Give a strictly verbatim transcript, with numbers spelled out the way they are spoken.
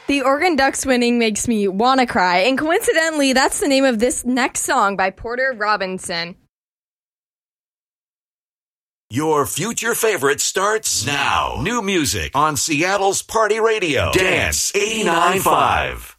The Oregon Ducks winning makes me wanna cry. And coincidentally, that's the name of this next song by Porter Robinson. Your future favorite starts now. New music on Seattle's Party Radio. Dance eighty-nine point five.